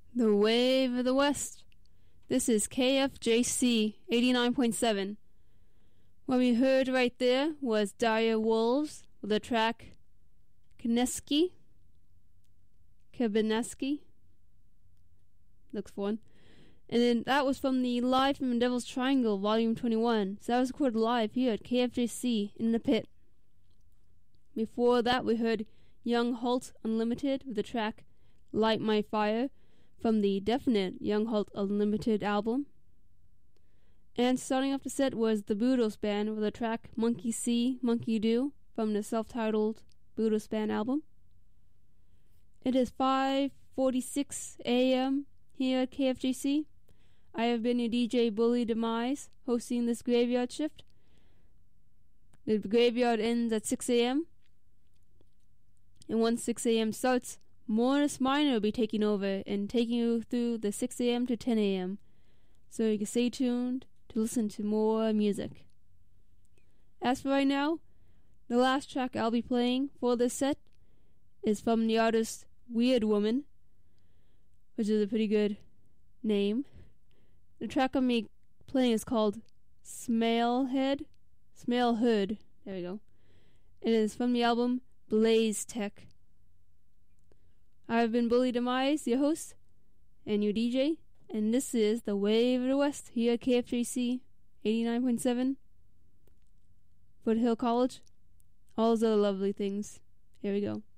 The Wave of the West. This is KFJC 89.7. What we heard right there was Dire Wolves with the track Kabineski. Looks fun. And then that was from the Live from the Devil's Triangle, Volume 21. So that was recorded live here at KFJC in the pit. Before that, we heard Young Halt Unlimited with the track Light My Fire from the Definite Young Halt Unlimited album. And starting off the set was the Budos Band with the track Monkey See, Monkey Do from the self-titled Budos Band album. It is 5:46 a.m. here at KFJC. I have been your DJ Bully Demise, hosting this graveyard shift. The graveyard ends at 6 a.m. And once 6 a.m. starts, Morris Minor will be taking over and taking you through the 6 a.m. to 10 a.m. So you can stay tuned to listen to more music. As for right now, the last track I'll be playing for this set is from the artist Weird Woman, which is a pretty good name. The track I'm playing is called Smailhood. There we go. It is from the album Blaze Tech. I've been Bully Demise, your host, and your DJ, and this is The Wave of the West here at KFJC 89.7, Foothill College, all those other lovely things. Here we go.